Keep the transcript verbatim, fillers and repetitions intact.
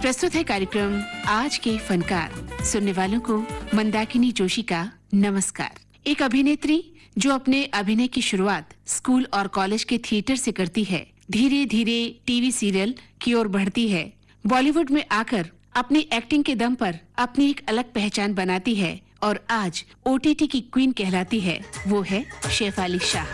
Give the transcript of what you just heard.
प्रस्तुत है कार्यक्रम आज के फनकार। सुनने वालों को मंदाकिनी जोशी का नमस्कार। एक अभिनेत्री जो अपने अभिनय की शुरुआत स्कूल और कॉलेज के थिएटर से करती है, धीरे धीरे टीवी सीरियल की ओर बढ़ती है, बॉलीवुड में आकर अपनी एक्टिंग के दम पर अपनी एक अलग पहचान बनाती है और आज ओटीटी की क्वीन कहलाती है, वो है शेफाली शाह।